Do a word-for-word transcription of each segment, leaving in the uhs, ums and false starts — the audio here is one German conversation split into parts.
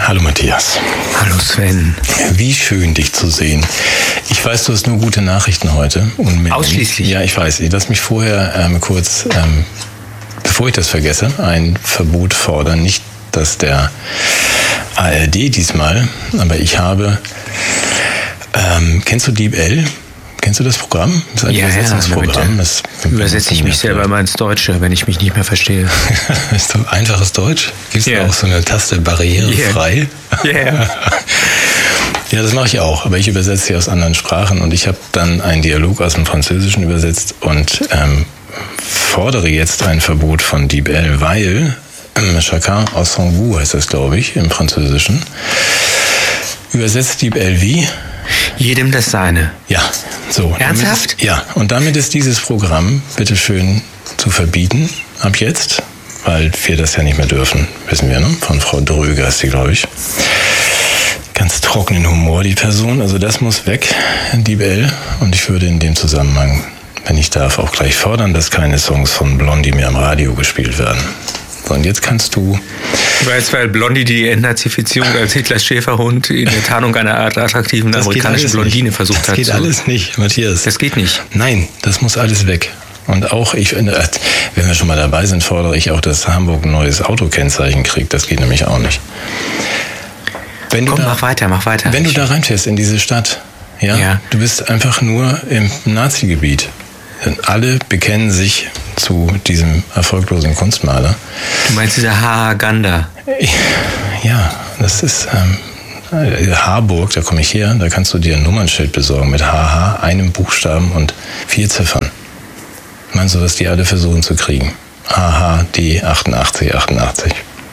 Hallo Matthias. Hallo Sven. Wie schön, dich zu sehen. Ich weiß, du hast nur gute Nachrichten heute. Und Ausschließlich? Ja, ich weiß. Lass mich vorher ähm, kurz, ähm, bevor ich das vergesse, ein Verbot fordern. Nicht, dass der A R D diesmal, aber ich habe, ähm, kennst du DeepL? Kennst du das Programm? Das ist ein ja, Übersetzungsprogramm. Ja, übersetze ich mich selber mal ins Deutsche, wenn ich mich nicht mehr verstehe. Ist doch einfaches Deutsch? Gibt es yeah. da auch so eine Taste barrierefrei? Ja, yeah. yeah. Ja, das mache ich auch, aber ich übersetze sie aus anderen Sprachen und ich habe dann einen Dialog aus dem Französischen übersetzt und ähm, fordere jetzt ein Verbot von DeepL, weil ähm, Chacun à son goût heißt das, glaube ich, im Französischen. Übersetzt DeepL wie? Jedem das Seine. Ja, so. Ernsthaft? Ist, ja, und damit ist dieses Programm bitteschön zu verbieten, ab jetzt, weil wir das ja nicht mehr dürfen, wissen wir, ne? Von Frau Dröger ist die, glaube ich. Ganz trockenen Humor, die Person. Also das muss weg, DeepL. Und ich würde in dem Zusammenhang, wenn ich darf, auch gleich fordern, dass keine Songs von Blondie mehr am Radio gespielt werden. So, und jetzt kannst du... Du weißt, weil Blondie die Entnazifizierung als Hitlers Schäferhund in der Tarnung einer Art attraktiven das amerikanischen Blondine nicht. versucht das hat. Das geht so. alles nicht, Matthias. Das geht nicht. Nein, das muss alles weg. Und auch, ich finde, wenn wir schon mal dabei sind, fordere ich auch, dass Hamburg ein neues Autokennzeichen kriegt. Das geht nämlich auch nicht. Wenn Komm, du da, mach weiter, mach weiter. Wenn du da reinfährst in diese Stadt, ja, ja. du bist einfach nur im Nazi-Gebiet. Alle bekennen sich zu diesem erfolglosen Kunstmaler. Du meinst dieser Haganda? Ja, das ist ähm, Harburg, da komme ich her, da kannst du dir ein Nummernschild besorgen mit H H, einem Buchstaben und vier Ziffern. Meinst du, dass die alle versuchen zu kriegen? H H D achtundachtzig achtundachtzig.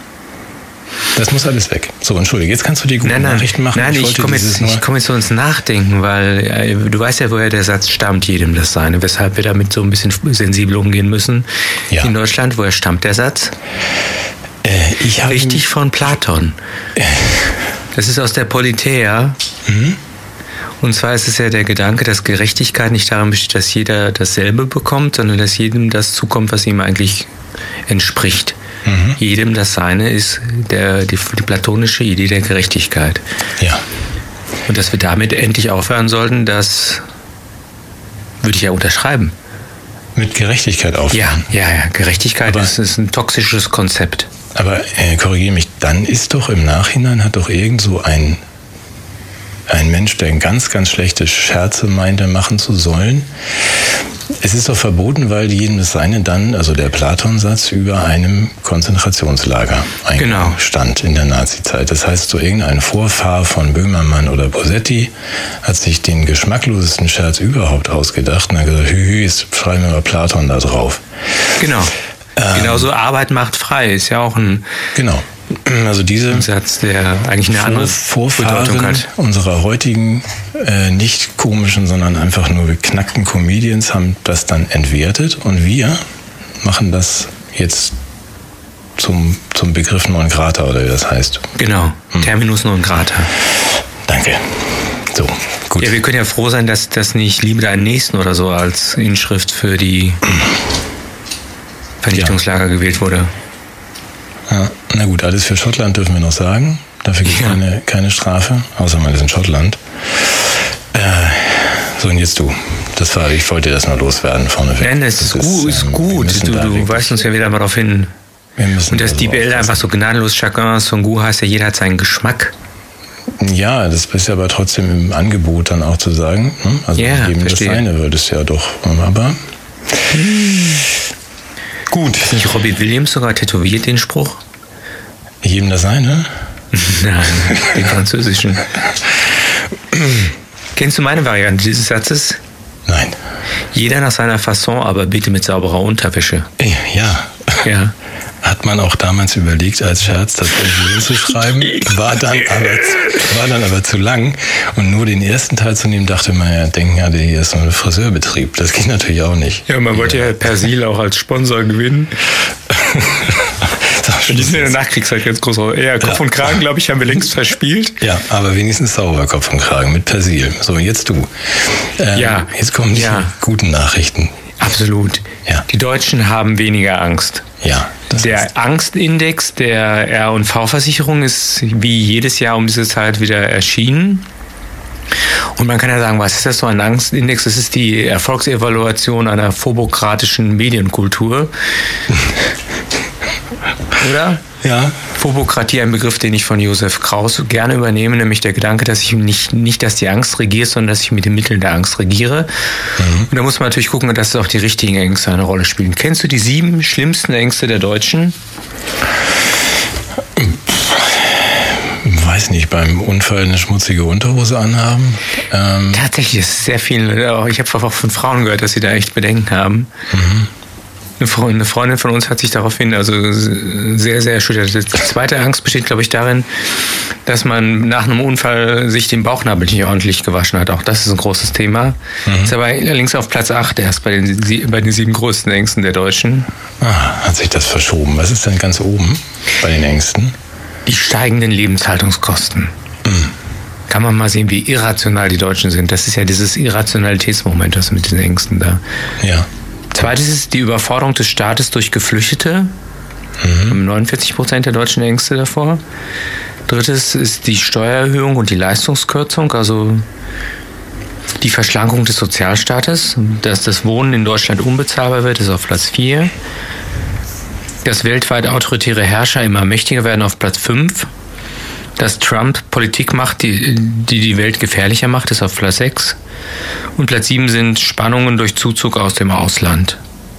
Das muss alles weg. So, entschuldige, jetzt kannst du die guten nein, nein, Nachrichten machen. Nein, ich, ich komme jetzt, komm jetzt so ins Nachdenken, weil äh, du weißt ja, woher der Satz stammt, jedem das Seine, weshalb wir damit so ein bisschen sensibel umgehen müssen. Ja. In Deutschland, woher stammt der Satz? Äh, ich Richtig von Platon. Äh. Das ist aus der Politeia. Mhm. Und zwar ist es ja der Gedanke, dass Gerechtigkeit nicht darin besteht, dass jeder dasselbe bekommt, sondern dass jedem das zukommt, was ihm eigentlich entspricht. Mhm. Jedem das Seine ist der, die, die platonische Idee der Gerechtigkeit. Ja. Und dass wir damit endlich aufhören sollten, das würde ich ja unterschreiben. Mit Gerechtigkeit aufhören? Ja, ja, ja. Gerechtigkeit aber, ist, ist ein toxisches Konzept. Aber äh, korrigiere mich, dann ist doch im Nachhinein, hat doch irgend so ein, ein Mensch, der ganz, ganz schlechte Scherze meinte, machen zu sollen. Es ist doch verboten, weil jedem das Seine dann, also der Platon-Satz, über einem Konzentrationslager genau. stand in der Nazizeit. Das heißt, so irgendein Vorfahr von Böhmermann oder Bosetti hat sich den geschmacklosesten Scherz überhaupt ausgedacht und hat gesagt, hü, hü, jetzt schreiben wir mal Platon da drauf. Genau. Ähm, Genauso Arbeit macht frei, ist ja auch ein... Genau. Also diese Satz, der eigentlich eine andere Vorfahren Bedeutung hat. Unserer heutigen, äh, nicht komischen, sondern einfach nur beknackten Comedians haben das dann entwertet und wir machen das jetzt zum, zum Begriff non grata, oder wie das heißt. Genau, hm. Terminus non grata. Danke. So, gut. Ja, wir können ja froh sein, dass das nicht Liebe deinen Nächsten oder so als Inschrift für die Vernichtungslager ja. gewählt wurde. Ja, na gut, alles für Schottland dürfen wir noch sagen. Dafür gibt es ja. keine, keine Strafe, außer man ist in Schottland. Äh, so, und jetzt du. Das war, ich wollte das nur loswerden vorneweg. Nein, das, das ist, ist, ist ähm, gut. Du, du weist uns ja wieder mal darauf hin. Und dass DeepL einfach so gnadenlos Chacun son goût heißt ja, jeder hat seinen Geschmack. Ja, das ist ja aber trotzdem im Angebot dann auch zu sagen. Ne? Also ja, jedem das Seine würde es ja doch. Aber hm. gut. Ist nicht Robbie Williams sogar tätowiert, den Spruch? Jedem das Seine? Nein, den französischen. Kennst du meine Variante dieses Satzes? Nein. Jeder nach seiner Fasson, aber bitte mit sauberer Unterwäsche. Ja. Ja. Hat man auch damals überlegt, als Scherz das zu schreiben, war dann, aber, war dann aber zu lang. Und nur den ersten Teil zu nehmen, dachte man ja, denken ja, hier ist so ein Friseurbetrieb. Das geht natürlich auch nicht. Ja, man wollte ja Persil auch als Sponsor gewinnen. Die sind in der Nachkriegszeit ganz groß. Ja, Kopf ja. und Kragen, glaube ich, haben wir längst verspielt. Ja, aber wenigstens sauber Kopf und Kragen mit Persil. So, jetzt du. Ähm, ja. Jetzt kommen die ja. guten Nachrichten. Absolut. Ja. Die Deutschen haben weniger Angst. Ja. Das Der heißt, Angstindex der R und V-Versicherung ist wie jedes Jahr um diese Zeit wieder erschienen. Und man kann ja sagen, was ist das so ein Angstindex? Das ist die Erfolgsevaluation einer phobokratischen Medienkultur. Oder? Ja. Phobokratie, ein Begriff, den ich von Josef Kraus gerne übernehme, nämlich der Gedanke, dass ich nicht, nicht, dass die Angst regiert, sondern dass ich mit den Mitteln der Angst regiere. Mhm. Und da muss man natürlich gucken, dass auch die richtigen Ängste eine Rolle spielen. Kennst du die sieben schlimmsten Ängste der Deutschen? Weiß nicht, beim Unfall eine schmutzige Unterhose anhaben. Ähm Tatsächlich ist sehr viel. Ich habe auch von Frauen gehört, dass sie da echt Bedenken haben. Mhm. Eine Freundin von uns hat sich daraufhin also sehr, sehr erschüttert. Die zweite Angst besteht, glaube ich, darin, dass man nach einem Unfall sich den Bauchnabel nicht ordentlich gewaschen hat. Auch das ist ein großes Thema. Mhm. Ist aber allerdings auf Platz acht erst bei den, bei den sieben größten Ängsten der Deutschen. Ah, hat sich das verschoben. Was ist denn ganz oben bei den Ängsten? Die steigenden Lebenshaltungskosten. Mhm. Kann man mal sehen, wie irrational die Deutschen sind. Das ist ja dieses Irrationalitätsmoment, das mit den Ängsten da. Ja. Zweites ist die Überforderung des Staates durch Geflüchtete. Mhm. Haben neunundvierzig Prozent der Deutschen Ängste davor. Drittes ist die Steuererhöhung und die Leistungskürzung, also die Verschlankung des Sozialstaates. Dass das Wohnen in Deutschland unbezahlbar wird, ist auf Platz vier. Dass weltweit autoritäre Herrscher immer mächtiger werden, auf Platz fünf. Dass Trump Politik macht, die, die die Welt gefährlicher macht, ist auf Platz sechs. Und Platz sieben sind Spannungen durch Zuzug aus dem Ausland.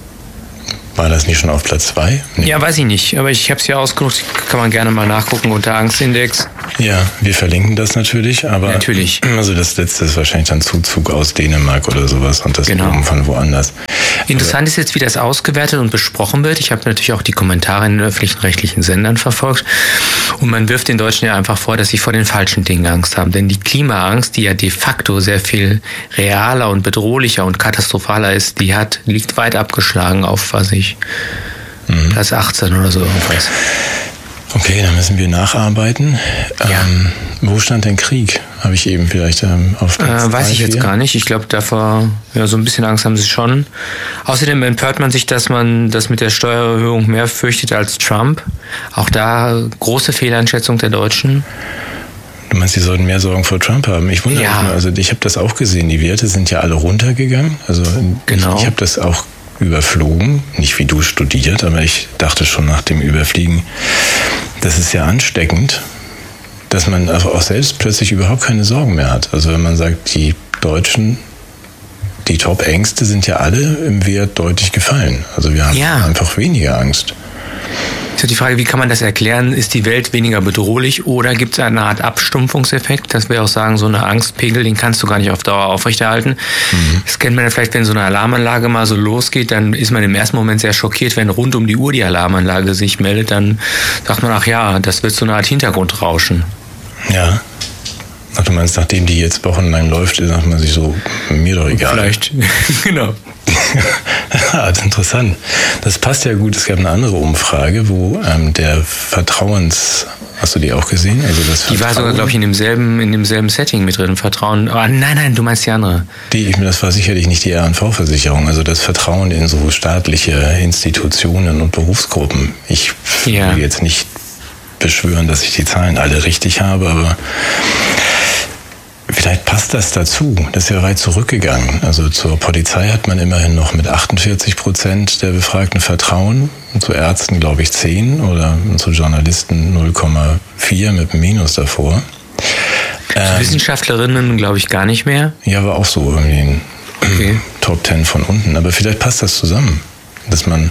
War das nicht schon auf Platz zwei? Nee. Ja, weiß ich nicht, aber ich habe es hier ausgedruckt, kann man gerne mal nachgucken unter Angstindex. Ja, wir verlinken das natürlich, aber natürlich. Also das letzte ist wahrscheinlich dann Zuzug aus Dänemark oder sowas und das genau. oben von woanders. Interessant ist jetzt, wie das ausgewertet und besprochen wird. Ich habe natürlich auch die Kommentare in den öffentlichen rechtlichen Sendern verfolgt und man wirft den Deutschen ja einfach vor, dass sie vor den falschen Dingen Angst haben, denn die Klimaangst, die ja de facto sehr viel realer und bedrohlicher und katastrophaler ist, die hat liegt weit abgeschlagen auf, was ich Mhm. Platz achtzehn oder so irgendwas. Okay, dann müssen wir nacharbeiten. Ja. Ähm, wo stand denn Krieg? Habe ich eben vielleicht ähm, auf Platz äh, Weiß drei, ich jetzt vier? gar nicht. Ich glaube, davor, ja, so ein bisschen Angst haben sie schon. Außerdem empört man sich, dass man das mit der Steuererhöhung mehr fürchtet als Trump. Auch da große Fehleinschätzung der Deutschen. Du meinst, die sollten mehr Sorgen vor Trump haben? Ich wundere ja. mich nur. Also ich habe das auch gesehen. Die Werte sind ja alle runtergegangen. Also genau. ich, ich habe das auch überflogen, nicht wie du studiert, aber ich dachte schon nach dem Überfliegen, das ist ja ansteckend, dass man auch selbst plötzlich überhaupt keine Sorgen mehr hat. Also wenn man sagt, die Deutschen, die Top-Ängste sind ja alle im Wert deutlich gefallen. Also wir haben ja. einfach weniger Angst. Ist ja die Frage, wie kann man das erklären? Ist die Welt weniger bedrohlich oder gibt es eine Art Abstumpfungseffekt? Das wäre auch sagen, so eine Angstpegel, den kannst du gar nicht auf Dauer aufrechterhalten. Mhm. Das kennt man ja vielleicht, wenn so eine Alarmanlage mal so losgeht, dann ist man im ersten Moment sehr schockiert, wenn rund um die Uhr die Alarmanlage sich meldet, dann sagt man, ach ja, das wird so eine Art Hintergrundrauschen. Ja. Ach, du meinst, nachdem die jetzt wochenlang läuft, sagt man sich so, mir doch egal. Vielleicht, genau. Ja, das ist interessant. Das passt ja gut. Es gab eine andere Umfrage, wo ähm, der Vertrauens... Hast du die auch gesehen? Also das die war sogar, glaube ich, in demselben, in demselben Setting mit drin. Vertrauen... Oh, nein, nein, du meinst die andere. Die, das war sicherlich nicht die R und V-Versicherung. Also das Vertrauen in so staatliche Institutionen und Berufsgruppen. Ich ja. will jetzt nicht beschwören, dass ich die Zahlen alle richtig habe, aber... Vielleicht passt das dazu. Das ist ja weit zurückgegangen. Also zur Polizei hat man immerhin noch mit achtundvierzig Prozent der Befragten Vertrauen. Zu Ärzten, glaube ich, zehn oder zu Journalisten null Komma vier mit einem Minus davor. Ähm, Wissenschaftlerinnen, glaube ich, gar nicht mehr. Ja, aber auch so irgendwie in okay. Top zehn von unten. Aber vielleicht passt das zusammen, dass man...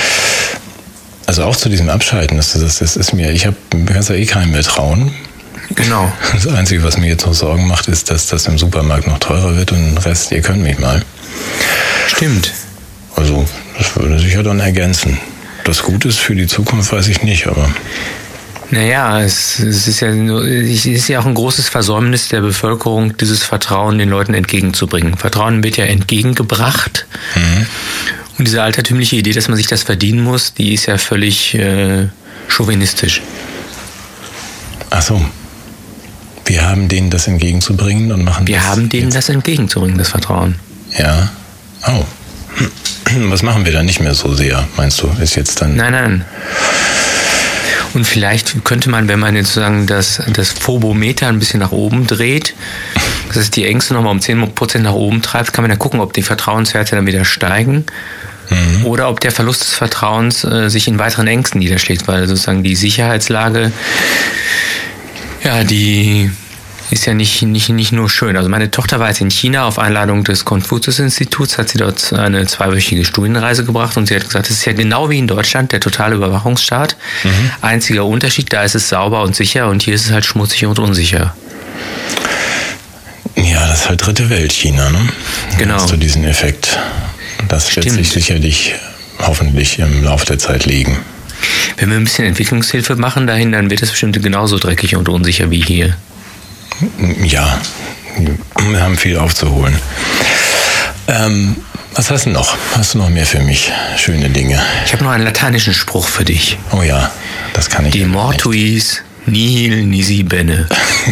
Also auch zu diesem Abschalten, das, das, das ist mir... Ich habe kannst ja eh keinem mehr trauen. Genau. Das Einzige, was mir jetzt noch Sorgen macht, ist, dass das im Supermarkt noch teurer wird und den Rest, ihr könnt mich mal. Stimmt. Also, das würde sich ja dann ergänzen. Das gut ist für die Zukunft, weiß ich nicht, aber... Naja, es, es, ist ja, es ist ja auch ein großes Versäumnis der Bevölkerung, dieses Vertrauen den Leuten entgegenzubringen. Vertrauen wird ja entgegengebracht. Mhm. Und diese altertümliche Idee, dass man sich das verdienen muss, die ist ja völlig äh, chauvinistisch. Ach so. Wir haben denen das entgegenzubringen und machen Wir das haben denen jetzt. das entgegenzubringen, das Vertrauen. Ja. Oh. Hm. was machen wir da nicht mehr so sehr, meinst du? Ist jetzt dann... Nein, nein. Und vielleicht könnte man, wenn man jetzt sozusagen das, das Phobometer ein bisschen nach oben dreht, das heißt die Ängste nochmal um zehn Prozent nach oben treibt, kann man ja gucken, ob die Vertrauenswerte dann wieder steigen mhm. oder ob der Verlust des Vertrauens äh, sich in weiteren Ängsten niederschlägt, weil sozusagen die Sicherheitslage, ja, die ist ja nicht, nicht, nicht nur schön. Also meine Tochter war jetzt in China auf Einladung des Konfuzius-Instituts, hat sie dort eine zweiwöchige Studienreise gebracht und sie hat gesagt, es ist ja genau wie in Deutschland der totale Überwachungsstaat. Mhm. Einziger Unterschied, da ist es sauber und sicher und hier ist es halt schmutzig und unsicher. Ja, das ist halt dritte Welt China, ne? Genau. Da hast du diesen Effekt. Das Stimmt. wird sich sicherlich hoffentlich im Laufe der Zeit legen. Wenn wir ein bisschen Entwicklungshilfe machen dahin, dann wird es bestimmt genauso dreckig und unsicher wie hier. Ja, wir haben viel aufzuholen. Ähm, was hast du noch? Hast du noch mehr für mich? Schöne Dinge. Ich habe noch einen lateinischen Spruch für dich. Oh ja, das kann ich. De mortuis nihil nisi bene.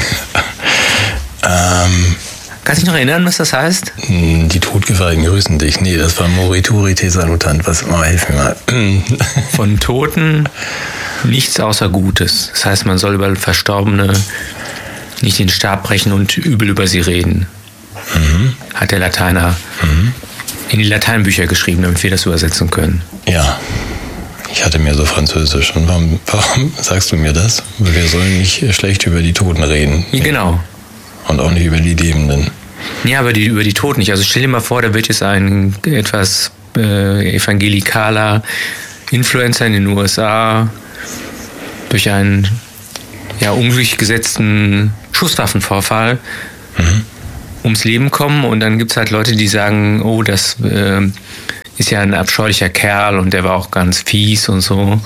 ähm, Kannst du dich noch erinnern, was das heißt? Die Todgeweihten grüßen dich. Nee, das war Morituri te salutant. Was, oh, hilf mir mal. Von Toten nichts außer Gutes. Das heißt, man soll über Verstorbene nicht den Stab brechen und übel über sie reden. Mhm. Hat der Lateiner mhm. in die Lateinbücher geschrieben, damit wir das übersetzen können. Ja, ich hatte mir so Französisch. Und warum, warum sagst du mir das? Wir sollen nicht schlecht über die Toten reden. Ja, genau. Und auch nicht über die Lebenden. Ja, aber die, über die Toten nicht. Also stell dir mal vor, da wird jetzt ein etwas äh, evangelikaler Influencer in den U S A durch einen ja, unglücklich gesetzten Schusswaffenvorfall mhm. ums Leben kommen und dann gibt es halt Leute, die sagen, oh, das äh, ist ja ein abscheulicher Kerl und der war auch ganz fies und so.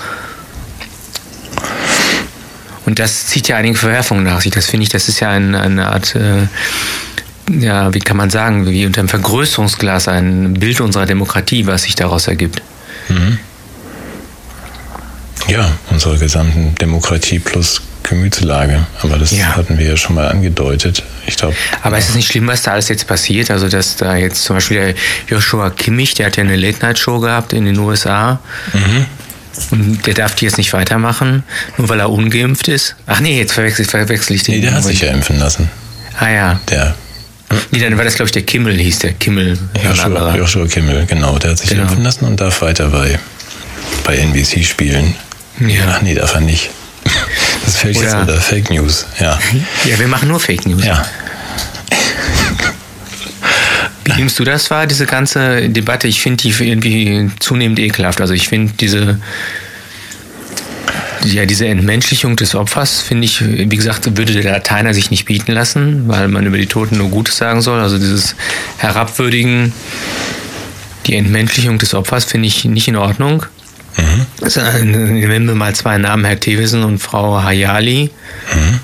Und das zieht ja einige Verwerfungen nach sich. Das finde ich, das ist ja ein, eine Art, äh, ja, wie kann man sagen, wie unter einem Vergrößerungsglas ein Bild unserer Demokratie, was sich daraus ergibt. Mhm. Ja, unsere gesamten Demokratie plus Gemütslage. Aber das ja. hatten wir ja schon mal angedeutet. Ich glaube. Aber ist es nicht schlimm, was da alles jetzt passiert? Also, dass da jetzt zum Beispiel der Joshua Kimmich, der hat ja eine Late-Night-Show gehabt in den U S A. Mhm. Und der darf die jetzt nicht weitermachen, nur weil er ungeimpft ist. Ach nee, jetzt verwechsel, verwechsel ich den. Nee, der hat sich ja impfen lassen. Ah ja. Der. Nee, dann war das, glaube ich, der Kimmel, hieß der Kimmel. Joshua, Joshua Kimmel, genau. Der hat sich genau. impfen lassen und darf weiter bei, bei N B C spielen. Ja. Ach nee, darf er nicht. Das fällt jetzt unter Fake News. Ja. ja, wir machen nur Fake News. Ja. Wie nimmst du das wahr, diese ganze Debatte? Ich finde die irgendwie zunehmend ekelhaft. Also ich finde diese, ja, diese Entmenschlichung des Opfers, finde ich, wie gesagt, würde der Lateiner sich nicht bieten lassen, weil man über die Toten nur Gutes sagen soll. Also dieses Herabwürdigen, die Entmenschlichung des Opfers finde ich nicht in Ordnung. Mhm. Also, nennen wir mal zwei Namen, Herr Thewissen und Frau Hayali. Mhm.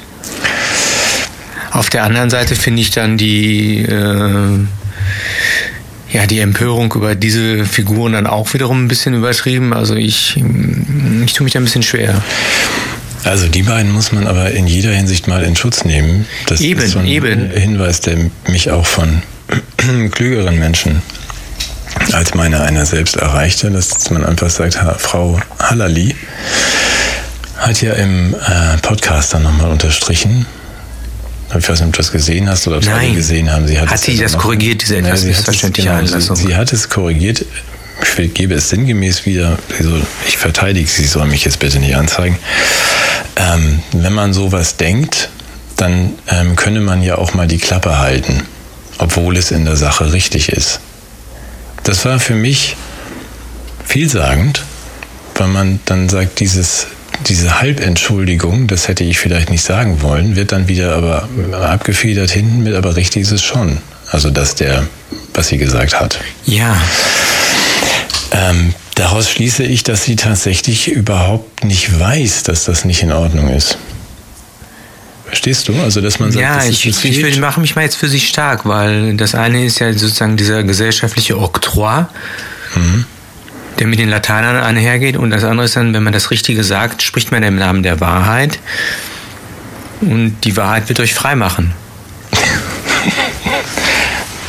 Auf der anderen Seite finde ich dann die, äh, ja, die Empörung über diese Figuren dann auch wiederum ein bisschen überschrieben. Also ich, ich tue mich da ein bisschen schwer. Also die beiden muss man aber in jeder Hinsicht mal in Schutz nehmen. Das eben, ist so ein eben. Hinweis, der mich auch von klügeren Menschen als meine einer selbst erreichte, dass man einfach sagt, Frau Halali hat ja im äh, Podcast dann nochmal unterstrichen. Ich weiß nicht, ob du das gesehen hast oder ob alle gesehen haben. Sie hat, hat sie das noch, korrigiert, diese etwas ja, missverständliche genau, Einlassung? Sie, sie hat es korrigiert. Ich gebe es sinngemäß wieder. Also ich verteidige sie, soll mich jetzt bitte nicht anzeigen. Ähm, wenn man sowas denkt, dann ähm, könne man ja auch mal die Klappe halten, obwohl es in der Sache richtig ist. Das war für mich vielsagend, weil man dann sagt, dieses, diese Halbentschuldigung, das hätte ich vielleicht nicht sagen wollen, wird dann wieder aber abgefedert hinten mit, aber richtig ist es schon. Also dass der, was sie gesagt hat. Ja. Ähm, daraus schließe ich, dass sie tatsächlich überhaupt nicht weiß, dass das nicht in Ordnung ist. Verstehst du? Also, dass man sagt, ja, das ich, ist ich, ich mache mich mal jetzt für sie stark, weil das eine ist ja sozusagen dieser gesellschaftliche Oktroi, mhm. der mit den Lateinern einhergeht, und das andere ist dann, wenn man das Richtige sagt, spricht man im Namen der Wahrheit, und die Wahrheit wird euch frei machen.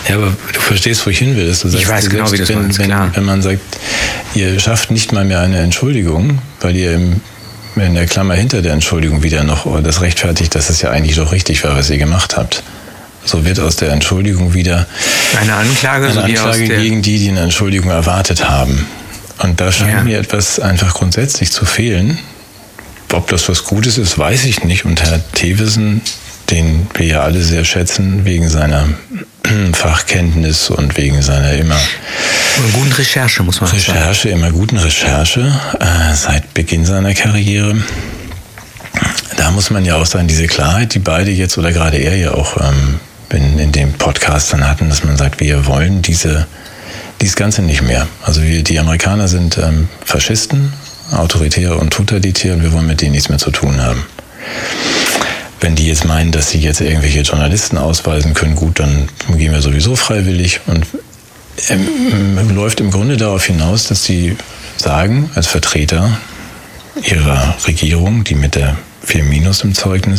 Ja, aber du verstehst, wo ich hin will. Du sagst, ich weiß genau, wie das wenn, meinst, wenn, klar. Wenn man sagt, ihr schafft nicht mal mehr eine Entschuldigung, weil ihr im, in der Klammer hinter der Entschuldigung wieder noch das rechtfertigt, dass es ja eigentlich doch richtig war, was ihr gemacht habt. So wird aus der Entschuldigung wieder eine Anklage, eine so Anklage aus der gegen die, die eine Entschuldigung erwartet haben. Und da scheint ja. mir etwas einfach grundsätzlich zu fehlen. Ob das was Gutes ist, weiß ich nicht. Und Herr Thewissen, den wir ja alle sehr schätzen, wegen seiner Fachkenntnis und wegen seiner immer und guten Recherche, muss man Recherche, sagen. Recherche, immer guten Recherche, äh, seit Beginn seiner Karriere. Da muss man ja auch sagen, diese Klarheit, die beide jetzt oder gerade er ja auch ähm, in, in dem Podcast dann hatten, dass man sagt, wir wollen diese, dieses Ganze nicht mehr. Also wir, die Amerikaner sind ähm, Faschisten, autoritär und totalitär und wir wollen mit denen nichts mehr zu tun haben. Wenn die jetzt meinen, dass sie jetzt irgendwelche Journalisten ausweisen können, gut, dann gehen wir sowieso freiwillig. Und ähm, läuft im Grunde darauf hinaus, dass sie sagen, als Vertreter ihrer Regierung, die mit der vier Minus im Zeugnis,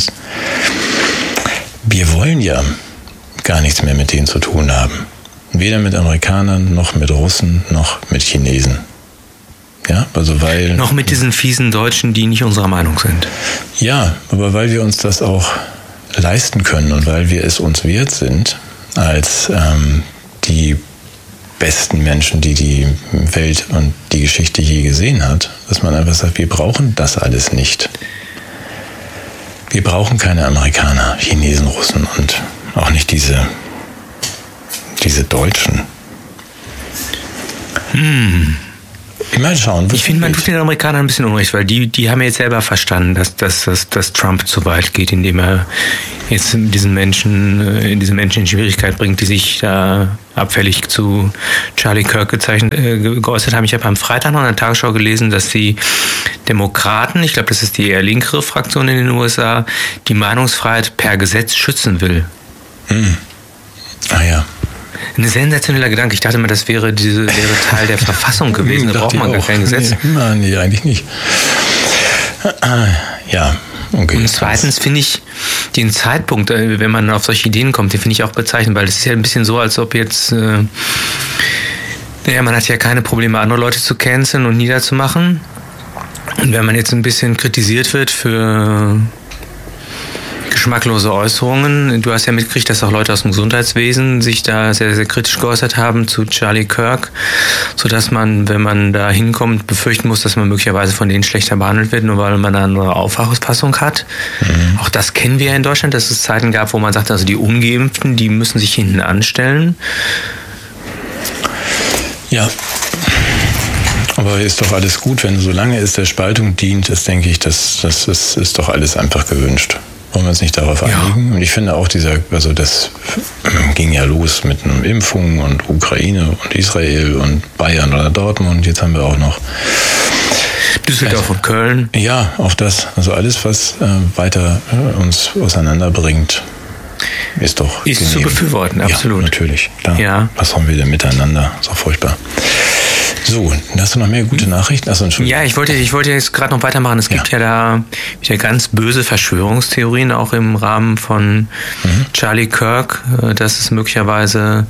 wir wollen ja gar nichts mehr mit denen zu tun haben. Weder mit Amerikanern, noch mit Russen, noch mit Chinesen. Ja, also weil... Noch mit diesen fiesen Deutschen, die nicht unserer Meinung sind. Ja, aber weil wir uns das auch leisten können und weil wir es uns wert sind, als ähm, die besten Menschen, die die Welt und die Geschichte je gesehen hat, dass man einfach sagt, wir brauchen das alles nicht. Wir brauchen keine Amerikaner, Chinesen, Russen und auch nicht diese, diese Deutschen. Hm. Ich meine, schauen. Ich finde, man tut den Amerikanern ein bisschen unrecht, weil die, die haben jetzt selber verstanden, dass, dass, dass, dass Trump zu weit geht, indem er jetzt diesen Menschen, in diese Menschen in Schwierigkeit bringt, die sich da abfällig zu Charlie Kirk gezeichnet, äh, geäußert haben. Ich habe am Freitag noch in der Tagesschau gelesen, dass die Demokraten, ich glaube, das ist die eher linkere Fraktion in den U S A, die Meinungsfreiheit per Gesetz schützen will. Hm. Ah ja. Ein sensationeller Gedanke. Ich dachte mal, das wäre, diese, wäre Teil der Verfassung gewesen. Da braucht man gar kein Gesetz. Nee, nein, nee, eigentlich nicht. Ja, okay. Und zweitens finde ich den Zeitpunkt, wenn man auf solche Ideen kommt, den finde ich auch bezeichnend, weil es ist ja ein bisschen so, als ob jetzt, äh, ja, man hat ja keine Probleme, andere Leute zu canceln und niederzumachen. Und wenn man jetzt ein bisschen kritisiert wird für geschmacklose Äußerungen. Du hast ja mitgekriegt, dass auch Leute aus dem Gesundheitswesen sich da sehr, sehr kritisch geäußert haben zu Charlie Kirk, sodass man, wenn man da hinkommt, befürchten muss, dass man möglicherweise von denen schlechter behandelt wird, nur weil man eine andere Auffassung hat. Mhm. Auch das kennen wir ja in Deutschland, dass es Zeiten gab, wo man sagt, also die Ungeimpften, die müssen sich hinten anstellen. Ja. Aber ist doch alles gut, wenn solange es der Spaltung dient, ist, denke ich, das, das ist, ist doch alles einfach gewünscht. Wollen wir uns nicht darauf einigen? Ja. Und ich finde auch, dieser, also das ging ja los mit einem Impfungen und Ukraine und Israel und Bayern oder Dortmund. Jetzt haben wir auch noch Düsseldorf und Köln. Ja, auch das. Also alles, was äh, weiter äh, uns auseinanderbringt, ist doch ist genehm. Zu befürworten, absolut. Ja, natürlich. Klar. Ja. Was haben wir denn miteinander? Ist doch furchtbar. So, hast du noch mehr gute Nachrichten? Achso, Entschuldigung. Ja, ich wollte, ich wollte jetzt gerade noch weitermachen. Es gibt ja, ja da wieder ganz böse Verschwörungstheorien, auch im Rahmen von mhm. Charlie Kirk, dass es möglicherweise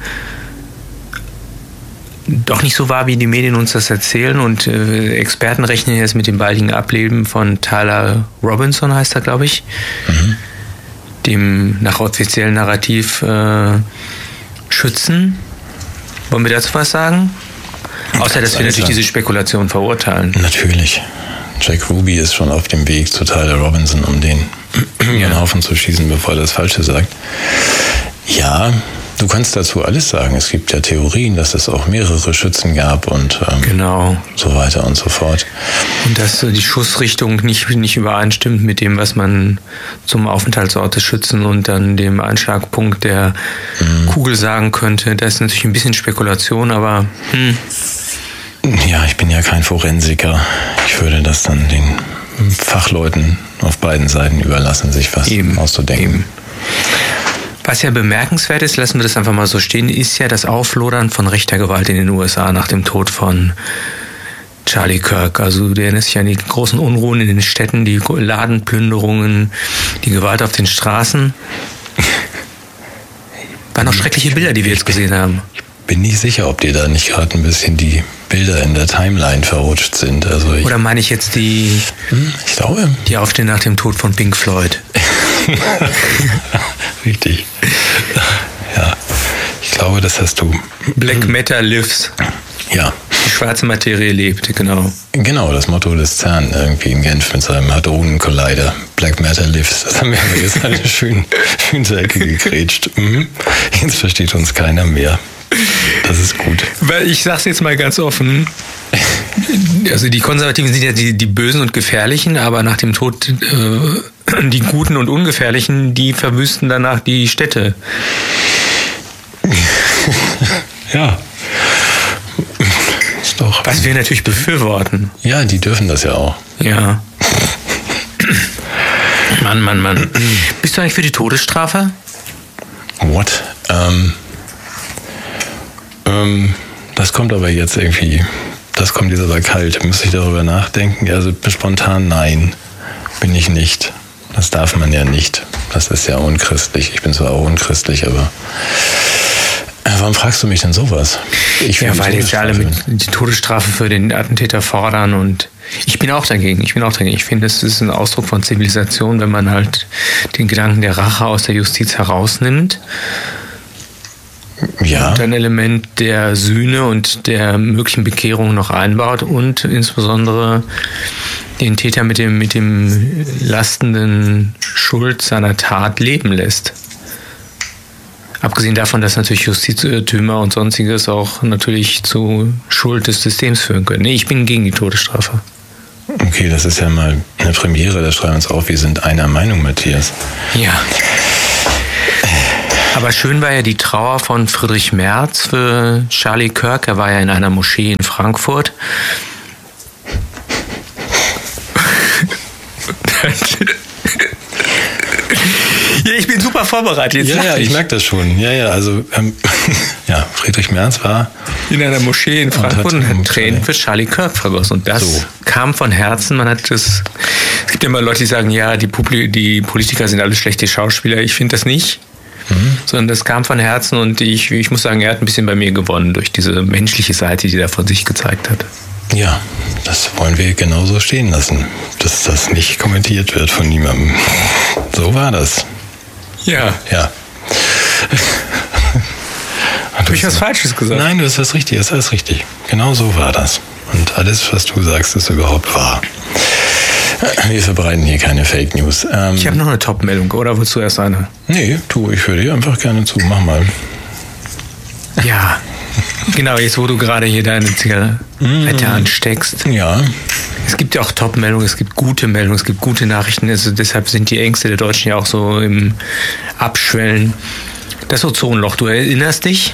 doch nicht so war, wie die Medien uns das erzählen. Und äh, Experten rechnen jetzt mit dem baldigen Ableben von Tyler Robinson, heißt er, glaube ich, mhm. dem nach offiziellen Narrativ äh, schützen. Wollen wir dazu was sagen? Außer, dass wir natürlich diese Spekulation verurteilen. Natürlich. Jack Ruby ist schon auf dem Weg zu Tyler Robinson, um den in den Haufen zu schießen, bevor er das Falsche sagt. Ja, du kannst dazu alles sagen. Es gibt ja Theorien, dass es auch mehrere Schützen gab und ähm, genau. so weiter und so fort. Und dass die Schussrichtung nicht, nicht übereinstimmt mit dem, was man zum Aufenthaltsort des Schützen und dann dem Einschlagpunkt der mhm. Kugel sagen könnte. Das ist natürlich ein bisschen Spekulation, aber hm. Ja, ich bin ja kein Forensiker. Ich würde das dann den Fachleuten auf beiden Seiten überlassen, sich was eben, auszudenken. Eben. Was ja bemerkenswert ist, lassen wir das einfach mal so stehen, ist ja das Auflodern von rechter Gewalt in den U S A nach dem Tod von Charlie Kirk. Also du erinnerst dich an die großen Unruhen in den Städten, die Ladenplünderungen, die Gewalt auf den Straßen. Waren noch schreckliche Bilder, die wir jetzt gesehen haben. Ich bin nicht sicher, ob dir da nicht gerade ein bisschen die Bilder in der Timeline verrutscht sind. Also ich, Oder meine ich jetzt die, hm, ich glaube, die Aufstehen nach dem Tod von Pink Floyd? Richtig. Ja, ich glaube, das hast du. Black Matter lives. Ja. Die schwarze Materie lebt, genau. Genau, das Motto des CERN irgendwie in Genf mit seinem Hadronen-Collider. Black Matter lives. Das haben wir aber jetzt alle schön, schön zur Ecke gegrätscht. Mhm. Jetzt versteht uns keiner mehr. Das ist gut. Weil ich sag's jetzt mal ganz offen. Also die Konservativen sind ja die, die Bösen und Gefährlichen, aber nach dem Tod äh, die Guten und Ungefährlichen, die verwüsten danach die Städte. Ja. Ist doch. Was wir natürlich befürworten. Ja, die dürfen das ja auch. Ja. Mann, Mann, Mann. Bist du eigentlich für die Todesstrafe? What? Ähm, ähm, das kommt aber jetzt irgendwie, das kommt jetzt aber kalt. Müsste ich darüber nachdenken? Also spontan nein, bin ich nicht. Das darf man ja nicht. Das ist ja unchristlich. Ich bin zwar auch unchristlich, aber warum fragst du mich denn sowas? Ich ja, weil jetzt alle mit die Todesstrafe für den Attentäter fordern und ich bin auch dagegen. Ich bin auch dagegen. Ich finde, es ist ein Ausdruck von Zivilisation, wenn man halt den Gedanken der Rache aus der Justiz herausnimmt. Ja. Und ein Element der Sühne und der möglichen Bekehrung noch einbaut und insbesondere den Täter mit dem, mit dem lastenden Schuld seiner Tat leben lässt. Abgesehen davon, dass natürlich Justizirrtümer und Sonstiges auch natürlich zu Schuld des Systems führen können. Nee, ich bin gegen die Todesstrafe. Okay, das ist ja mal eine Premiere, da schreiben wir uns auf, wir sind einer Meinung, Matthias. Ja. Aber schön war ja die Trauer von Friedrich Merz für Charlie Kirk. Er war ja in einer Moschee in Frankfurt. Ja, ich bin super vorbereitet. Jetzt ja, ja, ich, ich merke das schon. Ja, ja, also ähm, ja, Friedrich Merz war in einer Moschee in Frankfurt und hat, und hat Tränen für Charlie Kirk vergossen. Und das so. kam von Herzen. Man hat das. Es gibt ja immer Leute, die sagen, ja, die, Publi- die Politiker sind alle schlechte Schauspieler. Ich finde das nicht. Mhm. Sondern das kam von Herzen und ich, ich muss sagen, er hat ein bisschen bei mir gewonnen durch diese menschliche Seite, die er von sich gezeigt hat. Ja, das wollen wir genauso stehen lassen, dass das nicht kommentiert wird von niemandem. So war das. Ja. Ja. Habe ich was Falsches gesagt? Nein, das ist richtig, das ist richtig. Genau so war das. Und alles, was du sagst, ist überhaupt wahr. Wir verbreiten hier keine Fake News. Ähm, ich habe noch eine Top-Meldung, oder willst du erst eine? Nee, tu, ich höre dir einfach gerne zu. Mach mal. Ja, genau, jetzt wo du gerade hier deine Zigarette mm. ansteckst. Ja. Es gibt ja auch Top-Meldungen, es gibt gute Meldungen, es gibt gute Nachrichten. Also deshalb sind die Ängste der Deutschen ja auch so im Abschwellen. Das Ozonloch, du erinnerst dich?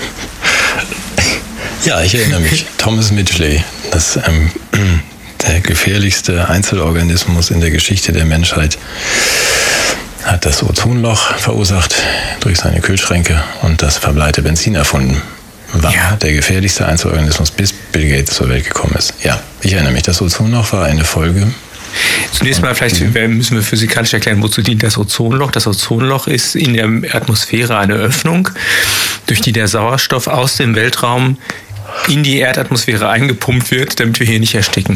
Ja, ich erinnere mich. Thomas Midgley, das ähm, der gefährlichste Einzelorganismus in der Geschichte der Menschheit, hat das Ozonloch verursacht durch seine Kühlschränke und das verbleite Benzin erfunden. War ja. der gefährlichste Einzelorganismus, bis Bill Gates zur Welt gekommen ist. Ja, ich erinnere mich. Das Ozonloch war eine Folge. Zunächst mal vielleicht müssen wir physikalisch erklären, wozu dient das Ozonloch. Das Ozonloch ist in der Atmosphäre eine Öffnung, durch die der Sauerstoff aus dem Weltraum in die Erdatmosphäre eingepumpt wird, damit wir hier nicht ersticken.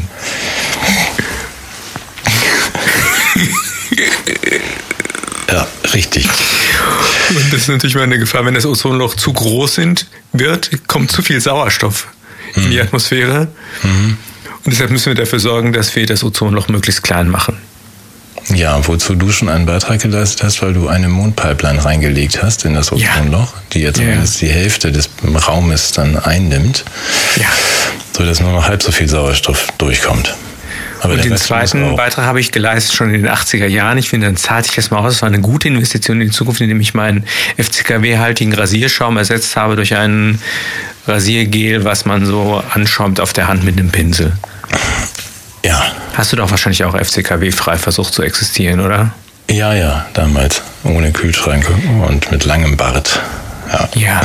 Ja, richtig. Und das ist natürlich mal eine Gefahr, wenn das Ozonloch zu groß sind, wird, kommt zu viel Sauerstoff mhm. in die Atmosphäre. Mhm. Und deshalb müssen wir dafür sorgen, dass wir das Ozonloch möglichst klein machen. Ja, wozu du schon einen Beitrag geleistet hast, weil du eine Mondpipeline reingelegt hast in das Ozonloch, ja. die jetzt zumindest ja. die Hälfte des Raumes dann einnimmt, ja. sodass nur noch halb so viel Sauerstoff durchkommt. Aber und den zweiten Beitrag habe ich geleistet schon in den achtziger Jahren. Ich finde, dann zahlt sich das mal aus. Es war eine gute Investition in die Zukunft, indem ich meinen F C K W-haltigen Rasierschaum ersetzt habe durch ein Rasiergel, was man so anschäumt auf der Hand mit einem Pinsel. Ja. Hast du doch wahrscheinlich auch F C K W-frei versucht zu existieren, oder? Ja, ja, damals. Ohne Kühlschrank und mit langem Bart. Ja. Ja.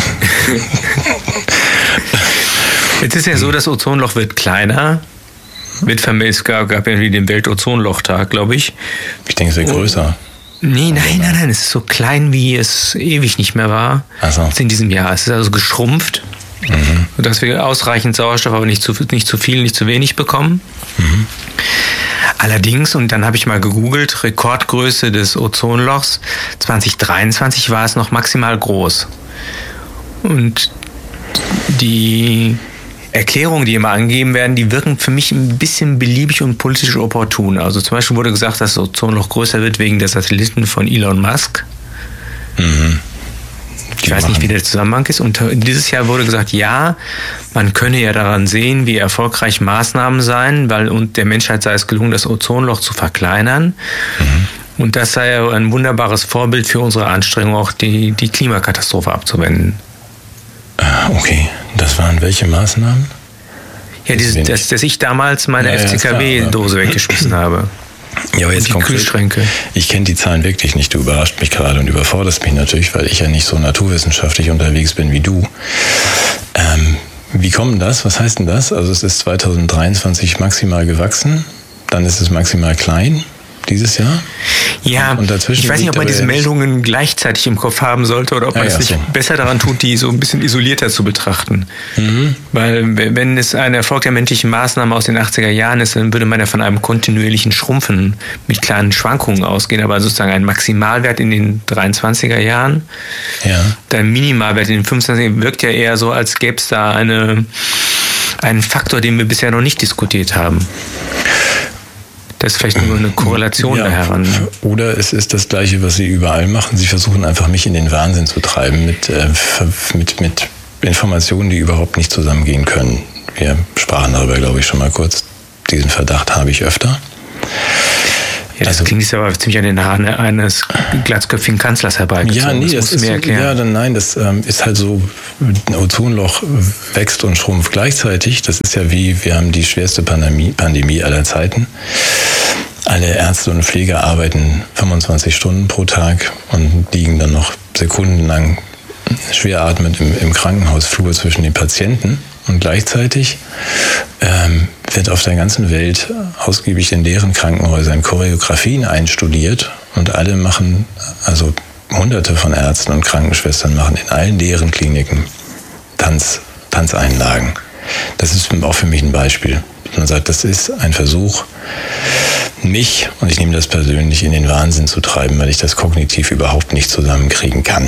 Jetzt ist ja so, das Ozonloch wird kleiner. Wird vermisst, gab, gab ja den Weltozonlochtag, glaube ich. Ich denke, es wird größer. Nee, nein, nein, nein, es ist so klein, wie es ewig nicht mehr war. Ach so. In diesem Jahr. Es ist also geschrumpft, mhm. sodass wir ausreichend Sauerstoff, aber nicht zu, nicht zu viel, nicht zu wenig bekommen. Mhm. Allerdings, und dann habe ich mal gegoogelt, Rekordgröße des Ozonlochs, zwanzig dreiundzwanzig war es noch maximal groß. Und die Erklärungen, die immer angegeben werden, die wirken für mich ein bisschen beliebig und politisch opportun. Also zum Beispiel wurde gesagt, dass das Ozonloch größer wird wegen der Satelliten von Elon Musk. Mhm. Ich weiß nicht, wie der Zusammenhang ist. Und dieses Jahr wurde gesagt, ja, man könne ja daran sehen, wie erfolgreich Maßnahmen seien, weil und der Menschheit sei es gelungen, das Ozonloch zu verkleinern. Mhm. Und das sei ja ein wunderbares Vorbild für unsere Anstrengung, auch die, die Klimakatastrophe abzuwenden. Okay, das waren welche Maßnahmen? Ja, dieses, dass, dass ich damals meine ja, F C K W-Dose ja, weggeschmissen habe. Ja, aber jetzt und die konkret, Kühlschränke. Ich kenne die Zahlen wirklich nicht. Du überrascht mich gerade und überforderst mich natürlich, weil ich ja nicht so naturwissenschaftlich unterwegs bin wie du. Ähm, wie kommt das? Was heißt denn das? Also es ist zwanzig dreiundzwanzig maximal gewachsen, dann ist es maximal klein dieses Jahr. Ja, und dazwischen ich weiß nicht, ob man diese Meldungen gleichzeitig im Kopf haben sollte oder ob man ja, es ja, nicht so. besser daran tut, die so ein bisschen isolierter zu betrachten. Mhm. Weil wenn es ein Erfolg der menschlichen Maßnahmen aus den achtziger Jahren ist, dann würde man ja von einem kontinuierlichen Schrumpfen mit kleinen Schwankungen ausgehen, aber sozusagen ein Maximalwert in den dreiundzwanziger Jahren, ja. der Minimalwert in den fünfundzwanziger wirkt ja eher so, als gäbe es da eine, einen Faktor, den wir bisher noch nicht diskutiert haben. Das ist vielleicht nur eine Korrelation ja, da heran. Oder es ist das Gleiche, was sie überall machen. Sie versuchen einfach, mich in den Wahnsinn zu treiben mit, äh, mit, mit Informationen, die überhaupt nicht zusammengehen können. Wir sprachen darüber, glaube ich, schon mal kurz. Diesen Verdacht habe ich öfter. Ja, das also, klingt jetzt aber ziemlich an den Haaren eines glatzköpfigen Kanzlers herbeigezogen. Ja, nee, das, das ist mir erklären. Ja, dann nein, das ähm, ist halt so, ein Ozonloch wächst und schrumpft gleichzeitig. Das ist ja wie, wir haben die schwerste Pandemie, Pandemie aller Zeiten. Alle Ärzte und Pfleger arbeiten fünfundzwanzig Stunden pro Tag und liegen dann noch sekundenlang schwer atmend im, im Krankenhausflur zwischen den Patienten. Und gleichzeitig ähm, wird auf der ganzen Welt ausgiebig in deren Krankenhäusern Choreografien einstudiert und alle machen, also hunderte von Ärzten und Krankenschwestern machen in allen deren Kliniken Tanz, Tanzeinlagen. Das ist auch für mich ein Beispiel. Man sagt, das ist ein Versuch, mich, und ich nehme das persönlich, in den Wahnsinn zu treiben, weil ich das kognitiv überhaupt nicht zusammenkriegen kann.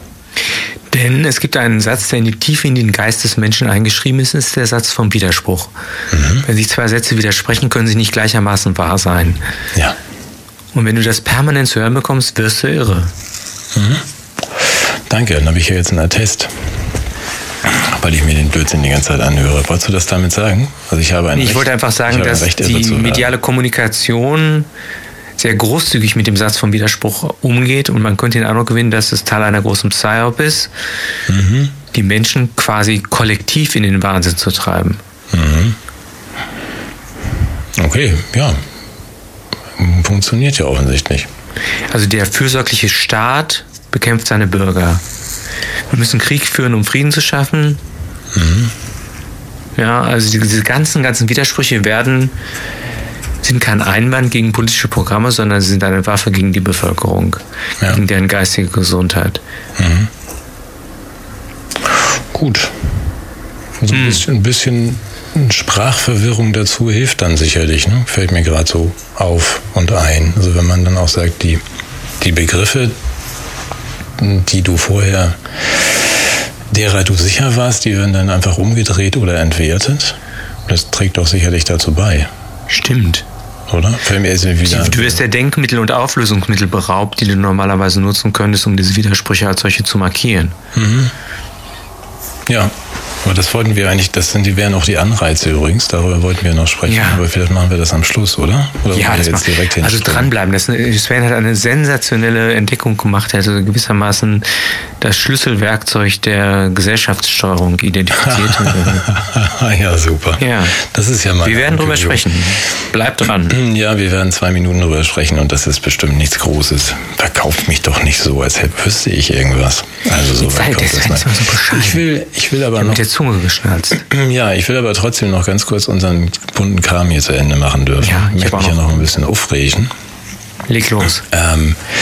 Denn es gibt einen Satz, der in die Tiefe in den Geist des Menschen eingeschrieben ist, ist der Satz vom Widerspruch. Mhm. Wenn sich zwei Sätze widersprechen, können sie nicht gleichermaßen wahr sein. Ja. Und wenn du das permanent zu hören bekommst, wirst du irre. Mhm. Danke, dann habe ich ja jetzt einen Attest, weil ich mir den Blödsinn die ganze Zeit anhöre. Wolltest du das damit sagen? Also ich habe ein ich Recht, wollte einfach sagen, dass Recht, die mediale Kommunikation sehr großzügig mit dem Satz vom Widerspruch umgeht und man könnte den Eindruck gewinnen, dass es Teil einer großen Psyop ist, mhm. die Menschen quasi kollektiv in den Wahnsinn zu treiben. Mhm. Okay, ja. Funktioniert ja offensichtlich. Also der fürsorgliche Staat bekämpft seine Bürger. Wir müssen Krieg führen, um Frieden zu schaffen. Mhm. Ja, also diese ganzen, ganzen Widersprüche werden sind kein Einwand gegen politische Programme, sondern sie sind eine Waffe gegen die Bevölkerung, ja. gegen deren geistige Gesundheit. Mhm. Gut. Also ein, mhm. bisschen, ein bisschen Sprachverwirrung dazu hilft dann sicherlich, ne? Fällt mir gerade so auf und ein. Also wenn man dann auch sagt, die, die Begriffe, die du vorher, derer du sicher warst, die werden dann einfach umgedreht oder entwertet. Das trägt doch sicherlich dazu bei. Stimmt. Oder? Wieder du wirst der Denkmittel und Auflösungsmittel beraubt, die du normalerweise nutzen könntest, um diese Widersprüche als solche zu markieren. Mhm. Ja, aber das wollten wir eigentlich, das sind die wären auch die Anreize übrigens, darüber wollten wir noch sprechen, ja. aber vielleicht machen wir das am Schluss, oder? Oder ja, das jetzt direkt hin also dranbleiben. Das, Sven hat eine sensationelle Entdeckung gemacht, er hat also gewissermaßen das Schlüsselwerkzeug der Gesellschaftssteuerung identifiziert. Ja, super. Ja. Das ist ja mal. Wir werden drüber sprechen. Bleibt dran. Ja, wir werden zwei Minuten drüber sprechen und das ist bestimmt nichts Großes. Verkauft mich doch nicht so, als hätte, wüsste ich irgendwas. Also so weit kommt das nicht. So ich will, ich will aber ich noch. Mit der Zunge geschnalzt. Ja, ich will aber trotzdem noch ganz kurz unseren bunten Kram hier zu Ende machen dürfen. Ja, ich möchte mich ja noch ein bisschen aufregen. Leg los. Ähm,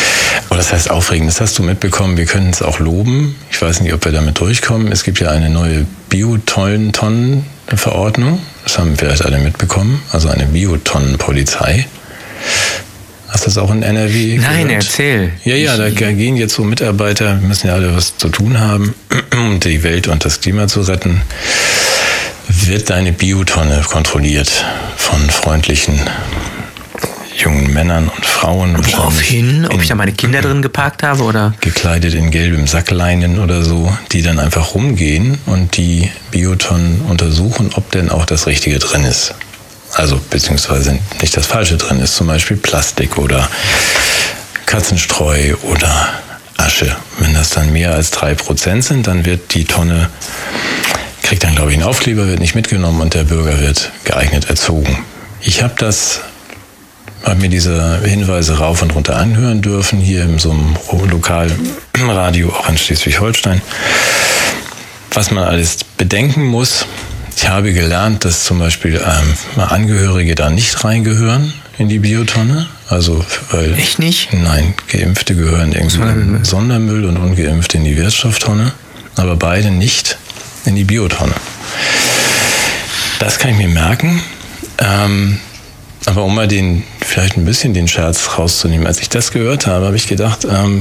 Oh, das heißt aufregend, das hast du mitbekommen, wir können es auch loben. Ich weiß nicht, ob wir damit durchkommen. Es gibt ja eine neue Biotonnenverordnung. Das haben vielleicht alle mitbekommen. Also eine Biotonnenpolizei. Hast du das auch in N R W gehört? Nein, erzähl. Ja, ja, da gehen jetzt so Mitarbeiter, müssen ja alle was zu tun haben, um die Welt und das Klima zu retten. Wird deine Biotonne kontrolliert von freundlichen jungen Männern und Frauen. Woraufhin? Ob ich da meine Kinder drin geparkt habe, oder? Gekleidet in gelbem Sackleinen oder so, die dann einfach rumgehen und die Biotonnen untersuchen, ob denn auch das Richtige drin ist. Also, beziehungsweise nicht das Falsche drin ist, zum Beispiel Plastik oder Katzenstreu oder Asche. Wenn das dann mehr als drei Prozent sind, dann wird die Tonne, kriegt dann, glaube ich, einen Aufkleber, wird nicht mitgenommen und der Bürger wird geeignet erzogen. Ich habe das habe mir diese Hinweise rauf und runter anhören dürfen, hier in so einem Lokalradio, auch in Schleswig-Holstein. Was man alles bedenken muss, ich habe gelernt, dass zum Beispiel ähm, Angehörige da nicht reingehören in die Biotonne. Also, weil, echt nicht? Nein, Geimpfte gehören irgendwie in den Sondermüll und Ungeimpfte in die Wertstofftonne, aber beide nicht in die Biotonne. Das kann ich mir merken. Ähm, Aber um mal den, vielleicht ein bisschen den Scherz rauszunehmen, als ich das gehört habe, habe ich gedacht, ähm,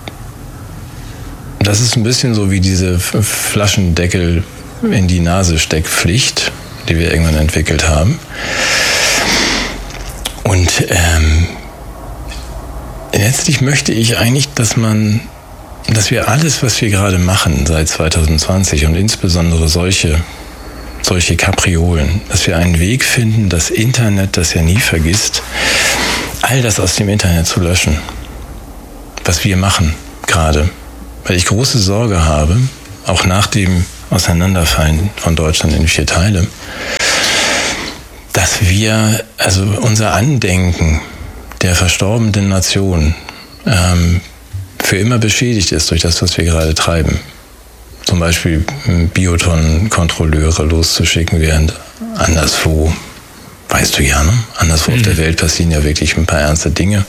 das ist ein bisschen so wie diese Flaschendeckel in die Nase Steckpflicht, die wir irgendwann entwickelt haben. Und ähm, letztlich möchte ich eigentlich, dass man, dass wir alles, was wir gerade machen seit zwanzig zwanzig und insbesondere solche solche Kapriolen, dass wir einen Weg finden, das Internet, das ja nie vergisst, all das aus dem Internet zu löschen, was wir machen gerade. Weil ich große Sorge habe, auch nach dem Auseinanderfallen von Deutschland in vier Teile, dass wir, also unser Andenken der verstorbenen Nation ähm, für immer beschädigt ist durch das, was wir gerade treiben. Zum Beispiel Biotonnenkontrolleure loszuschicken, während anderswo, weißt du ja, ne? Anderswo mhm. auf der Welt passieren ja wirklich ein paar ernste Dinge.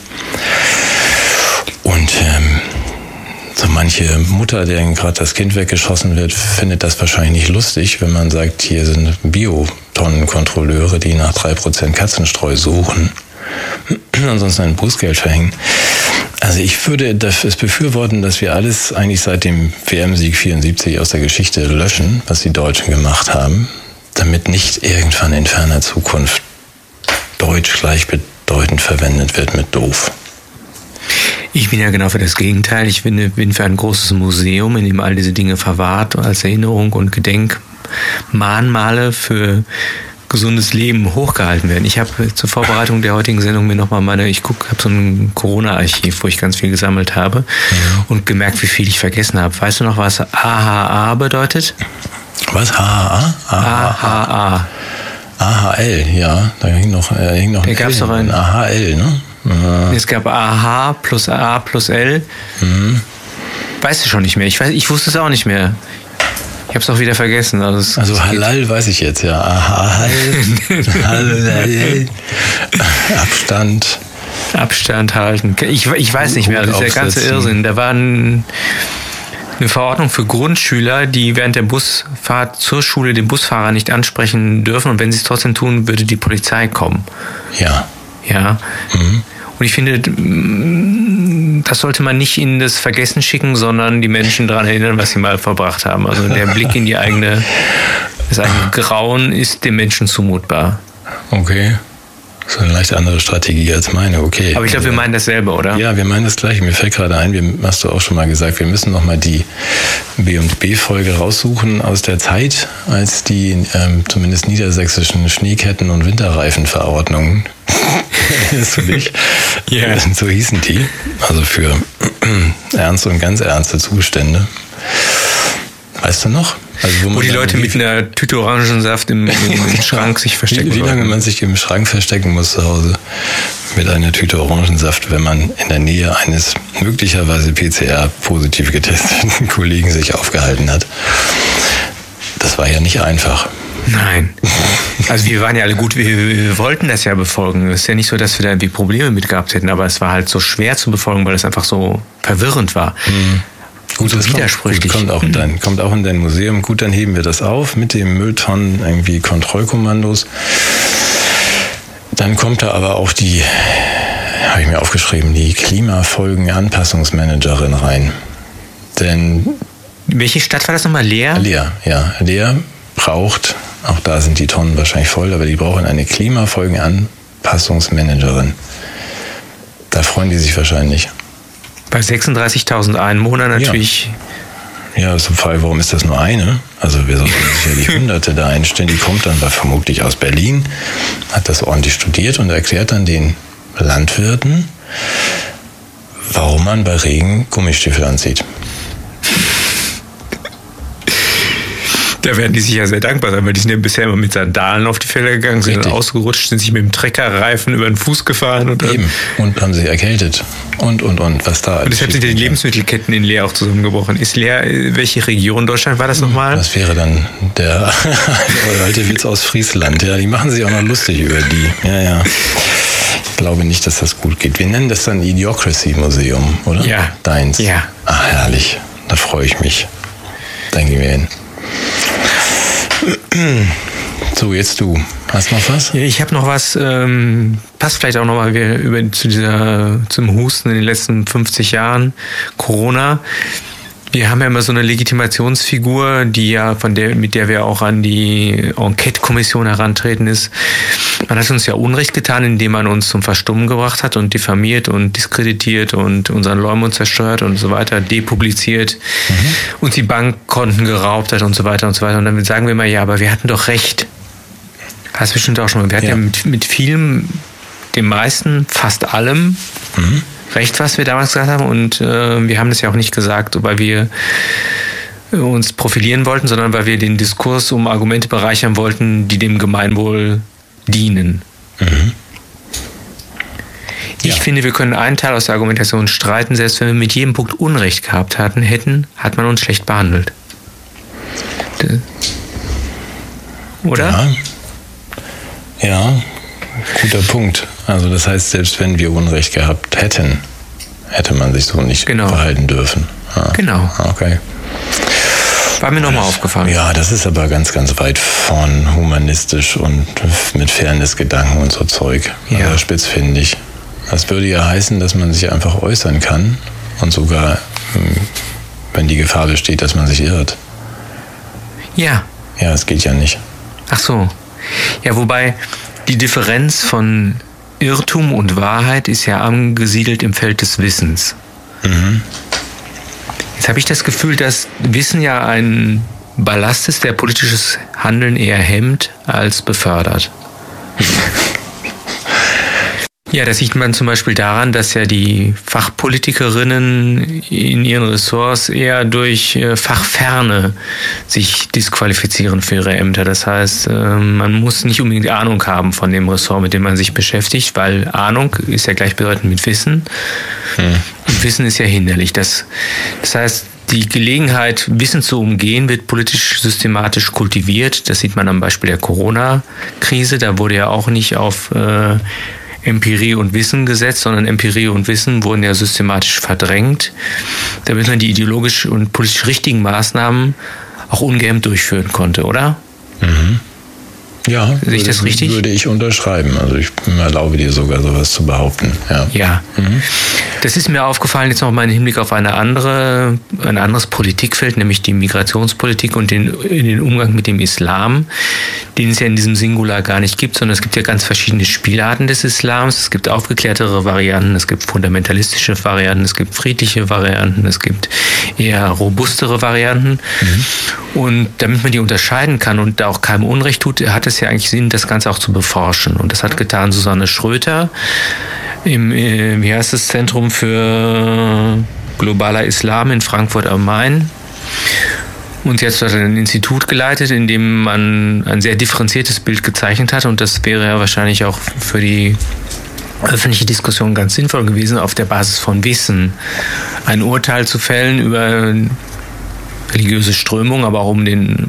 Und ähm, so manche Mutter, deren gerade das Kind weggeschossen wird, findet das wahrscheinlich nicht lustig, wenn man sagt, hier sind Biotonnenkontrolleure, die nach drei Prozent Katzenstreu suchen und ansonsten ein Bußgeld verhängen. Also ich würde es befürworten, dass wir alles eigentlich seit dem W M-Sieg vierundsiebzig aus der Geschichte löschen, was die Deutschen gemacht haben, damit nicht irgendwann in ferner Zukunft Deutsch gleichbedeutend verwendet wird mit doof. Ich bin ja genau für das Gegenteil. Ich bin, bin für ein großes Museum, in dem all diese Dinge verwahrt als Erinnerung und Gedenkmahnmale für gesundes Leben hochgehalten werden. Ich habe zur Vorbereitung der heutigen Sendung mir nochmal meine, ich gucke, habe so ein Corona-Archiv, wo ich ganz viel gesammelt habe mhm. und gemerkt, wie viel ich vergessen habe. Weißt du noch, was A H A bedeutet? Was? H H A? A H A. A H L, ja. Da hing noch, äh, hing noch ein gab's doch ein A H L, ne? Ja. Es gab A H plus A plus L. Mhm. Weißt du schon nicht mehr. Ich weiß, ich wusste es auch nicht mehr. Ich habe es auch wieder vergessen. Also, es, also es Halal geht. Weiß ich jetzt, ja. Aha, Halal. Abstand. Abstand halten. Ich, ich weiß nicht mehr. Das ist der ganze Irrsinn. Da war ein, eine Verordnung für Grundschüler, die während der Busfahrt zur Schule den Busfahrer nicht ansprechen dürfen. Und wenn sie es trotzdem tun, würde die Polizei kommen. Ja. Ja. Mhm. Und ich finde, das sollte man nicht in das Vergessen schicken, sondern die Menschen daran erinnern, was sie mal verbracht haben. Also der Blick in die eigene, das eigene Grauen ist dem Menschen zumutbar. Okay. Das ist eine leicht andere Strategie als meine, okay. Aber ich glaube, wir meinen dasselbe, oder? Ja, wir meinen das Gleiche. Mir fällt gerade ein, wir, hast du auch schon mal gesagt, wir müssen noch mal die B und B-Folge raussuchen aus der Zeit, als die ähm, zumindest niedersächsischen Schneeketten- und Winterreifenverordnungen, erinnerst du dich? Ja. So hießen die. Also für ernste und ganz ernste Zustände. Weißt du noch? Also wo, wo die Leute mit einer Tüte Orangensaft im, im Schrank sich verstecken. Wie, wie lange man sich im Schrank verstecken muss zu Hause mit einer Tüte Orangensaft, wenn man in der Nähe eines möglicherweise P C R-positiv getesteten Kollegen sich aufgehalten hat. Das war ja nicht einfach. Nein. Also wir waren ja alle gut, wir, wir wollten das ja befolgen. Es ist ja nicht so, dass wir da irgendwie Probleme mit gehabt hätten, aber es war halt so schwer zu befolgen, weil es einfach so verwirrend war. Mhm. Gut, so das widersprüchlich. Kommt, kommt, auch in dein, kommt auch in dein Museum. Gut, dann heben wir das auf mit dem Mülltonnen, irgendwie Kontrollkommandos. Dann kommt da aber auch die, habe ich mir aufgeschrieben, die Klimafolgenanpassungsmanagerin rein. Denn welche Stadt war das nochmal? Leer? Leer, ja. Leer braucht, auch da sind die Tonnen wahrscheinlich voll, aber die brauchen eine Klimafolgenanpassungsmanagerin. Da freuen die sich wahrscheinlich. Bei sechsunddreißigtausend Einwohnern natürlich. Ja, ja, zum Fall, warum ist das nur eine? Also wir sollten sicherlich Hunderte da einstellen. Die kommt dann vermutlich aus Berlin, hat das ordentlich studiert und erklärt dann den Landwirten, warum man bei Regen Gummistiefel anzieht. Da werden die sicher sehr dankbar sein, weil die sind ja bisher immer mit Sandalen auf die Felder gegangen, sind Richtig. dann ausgerutscht, sind sich mit dem Treckerreifen über den Fuß gefahren. Und Eben. Und haben sich erkältet. Und, und, und. Was da und deshalb sind ja die Lebensmittelketten in Leer auch zusammengebrochen. Ist Leer, welche Region Deutschland war das nochmal? Das wäre dann der alte Witz aus Friesland. Ja, die machen sich auch noch lustig über die. Ja, ja. Ich glaube nicht, dass das gut geht. Wir nennen das dann Idiocracy-Museum, oder? Ja. Deins. Ja. Ah, herrlich. Da freue ich mich. Dann gehen wir hin. So, jetzt du. Hast du noch was? Ja, ich habe noch was, ähm, passt vielleicht auch nochmal über zu dieser, zum Husten in den letzten fünfzig Jahren, Corona. Wir haben ja immer so eine Legitimationsfigur, die ja von der, mit der wir auch an die Enquete-Kommission herantreten ist. Man hat uns ja Unrecht getan, indem man uns zum Verstummen gebracht hat und diffamiert und diskreditiert und unseren Leumund zerstört und so weiter, depubliziert, mhm. uns die Bankkonten geraubt hat und so weiter und so weiter. Und dann sagen wir immer, ja, aber wir hatten doch recht. Hast du bestimmt auch schon mal. Wir hatten ja, ja mit, mit vielem, dem meisten, fast allem, mhm. recht, was wir damals gesagt haben. Und äh, wir haben das ja auch nicht gesagt, weil wir uns profilieren wollten, sondern weil wir den Diskurs um Argumente bereichern wollten, die dem Gemeinwohl dienen. Mhm. Ich ja. finde, wir können einen Teil aus der Argumentation streiten, selbst wenn wir mit jedem Punkt Unrecht gehabt hatten, hätten, hat man uns schlecht behandelt. Oder? Ja. Ja, guter Punkt. Also das heißt, selbst wenn wir Unrecht gehabt hätten, hätte man sich so nicht genau. verhalten dürfen. Ah, genau. Okay. War mir nochmal aufgefallen. Ja, das ist aber ganz, ganz weit von humanistisch und mit Fairness-Gedanken und so Zeug. Ja. Aber spitzfindig. Das würde ja heißen, dass man sich einfach äußern kann und sogar, wenn die Gefahr besteht, dass man sich irrt. Ja. Ja, es geht ja nicht. Ach so. Ja, wobei die Differenz von Irrtum und Wahrheit ist ja angesiedelt im Feld des Wissens. Mhm. Jetzt habe ich das Gefühl, dass Wissen ja ein Ballast ist, der politisches Handeln eher hemmt als befördert. Ja, das sieht man zum Beispiel daran, dass ja die Fachpolitikerinnen in ihren Ressorts eher durch Fachferne sich disqualifizieren für ihre Ämter. Das heißt, man muss nicht unbedingt Ahnung haben von dem Ressort, mit dem man sich beschäftigt, weil Ahnung ist ja gleichbedeutend mit Wissen. Hm. Und Wissen ist ja hinderlich. Das, das heißt, die Gelegenheit, Wissen zu umgehen, wird politisch systematisch kultiviert. Das sieht man am Beispiel der Corona-Krise. Da wurde ja auch nicht auf äh, Empirie und Wissen gesetzt, sondern Empirie und Wissen wurden ja systematisch verdrängt, damit man die ideologisch und politisch richtigen Maßnahmen auch ungehemmt durchführen konnte, oder? Mhm. Ja, sehe ich das richtig? Würde ich unterschreiben. Also ich erlaube dir sogar sowas zu behaupten. Ja. Ja. Mhm. Das ist mir aufgefallen jetzt noch mal im Hinblick auf eine andere, ein anderes Politikfeld, nämlich die Migrationspolitik und den, den Umgang mit dem Islam, den es ja in diesem Singular gar nicht gibt, sondern es gibt ja ganz verschiedene Spielarten des Islams. Es gibt aufgeklärtere Varianten, es gibt fundamentalistische Varianten, es gibt friedliche Varianten, es gibt eher robustere Varianten. Mhm. Und damit man die unterscheiden kann und da auch keinem Unrecht tut, hat es ja eigentlich Sinn, das Ganze auch zu beforschen. Und das hat getan Susanne Schröter im, äh, wie heißt das, Zentrum für globaler Islam in Frankfurt am Main. Und sie hat dort ein Institut geleitet, in dem man ein sehr differenziertes Bild gezeichnet hat. Und das wäre ja wahrscheinlich auch für die öffentliche Diskussion ganz sinnvoll gewesen, auf der Basis von Wissen ein Urteil zu fällen über religiöse Strömung, aber auch um den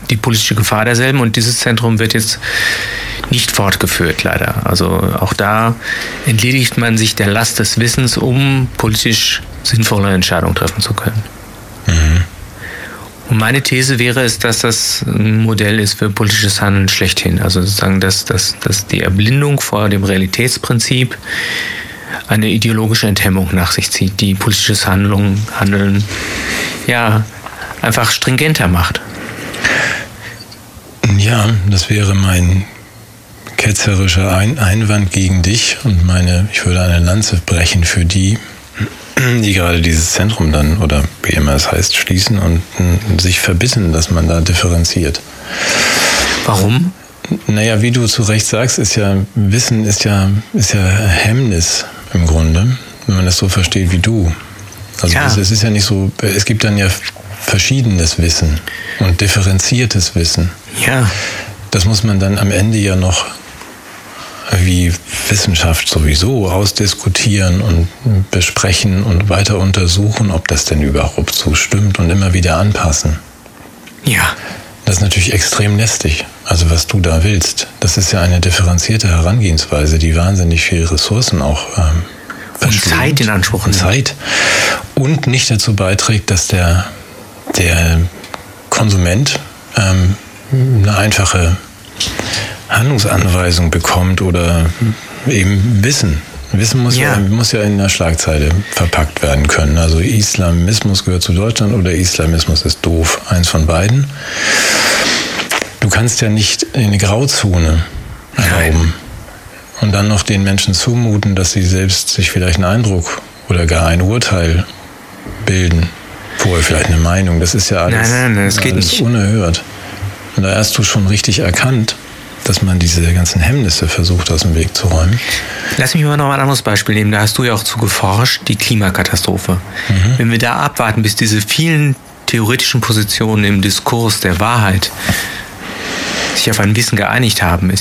die politische Gefahr derselben und dieses Zentrum wird jetzt nicht fortgeführt, leider. Also auch da entledigt man sich der Last des Wissens, um politisch sinnvolle Entscheidungen treffen zu können. Mhm. Und meine These wäre es, dass das ein Modell ist für politisches Handeln schlechthin. Also sozusagen, dass, dass, dass die Erblindung vor dem Realitätsprinzip eine ideologische Enthemmung nach sich zieht, die politisches Handeln, Handeln ja, einfach stringenter macht. Ja, das wäre mein ketzerischer Ein- Einwand gegen dich und meine, ich würde eine Lanze brechen für die, die gerade dieses Zentrum dann, oder wie immer es heißt, schließen und n, sich verbissen, dass man da differenziert. Warum? Naja, wie du zu Recht sagst, ist ja, Wissen ist ja, ist ja Hemmnis im Grunde, wenn man das so versteht wie du. Also ja. es, es ist ja nicht so, es gibt dann ja verschiedenes Wissen und differenziertes Wissen. Ja. Das muss man dann am Ende ja noch wie Wissenschaft sowieso ausdiskutieren und besprechen und weiter untersuchen, ob das denn überhaupt so stimmt und immer wieder anpassen. Ja. Das ist natürlich extrem lästig. Also was du da willst, das ist ja eine differenzierte Herangehensweise, die wahnsinnig viele Ressourcen auch ähm, und Zeit in Anspruch nimmt. Zeit und nicht dazu beiträgt, dass der, der Konsument ähm, eine einfache Handlungsanweisung bekommt oder eben Wissen. Wissen muss ja. ja, muss ja in der Schlagzeile verpackt werden können. Also Islamismus gehört zu Deutschland oder Islamismus ist doof. Eins von beiden. Du kannst ja nicht in eine Grauzone erlauben und dann noch den Menschen zumuten, dass sie selbst sich vielleicht einen Eindruck oder gar ein Urteil bilden. Vorher vielleicht eine Meinung. Das ist ja alles, nein, nein, das geht alles nicht. unerhört. Und da hast du schon richtig erkannt, dass man diese ganzen Hemmnisse versucht, aus dem Weg zu räumen. Lass mich mal noch mal ein anderes Beispiel nehmen. Da hast du ja auch zu geforscht, die Klimakatastrophe. Mhm. Wenn wir da abwarten, bis diese vielen theoretischen Positionen im Diskurs der Wahrheit sich auf ein Wissen geeinigt haben,